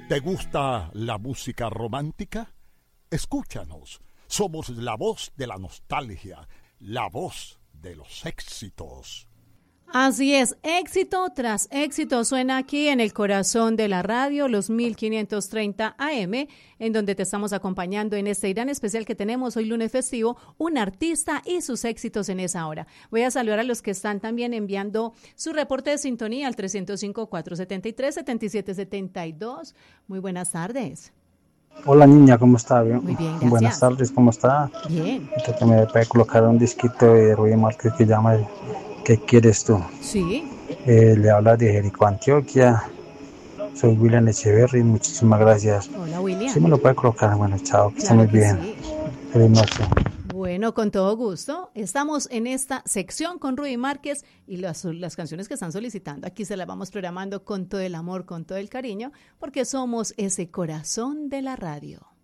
¿Te gusta la música romántica? Escúchanos. Somos la voz de la nostalgia, la voz de los éxitos. Así es, éxito tras éxito suena aquí en el corazón de la radio, los 1530 AM, en donde te estamos acompañando en este gran especial que tenemos hoy lunes festivo, un artista y sus éxitos en esa hora. Voy a saludar a los que están también enviando su reporte de sintonía al 305-473-7772. Muy buenas tardes. Hola niña, ¿cómo está? Muy bien, gracias. Buenas tardes, ¿cómo está? Bien. Que me puede colocar un disquito de Rubén Márquez que llama ¿Qué quieres tú? Sí. Le habla de Jericó, Antioquia. Soy William Echeverry, muchísimas gracias. Hola, William. Sí me lo puede colocar, bueno, chao, que Claro esté muy bien. sí. Feliz noche. Bueno, con todo gusto. Estamos en esta sección con Rubén Márquez y las canciones que están solicitando. Aquí se las vamos programando con todo el amor, con todo el cariño, porque somos ese corazón de la radio.